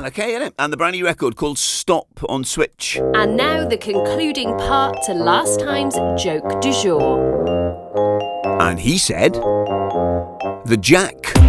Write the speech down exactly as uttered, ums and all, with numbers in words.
Well, okay, innit? And the brand new record called Stop on Switch. And now the concluding part to last time's joke du jour. And he said, the Jack